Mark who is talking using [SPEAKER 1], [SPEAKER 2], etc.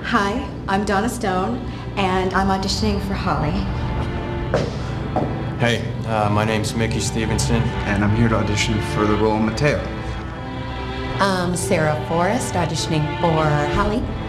[SPEAKER 1] Hi, I'm Donna Stone, and I'm auditioning for Holly.
[SPEAKER 2] Hey, my name's Mickey Stevenson.
[SPEAKER 3] And I'm here to audition for the role of Mateo.
[SPEAKER 4] Sarah Forrest, auditioning for Holly.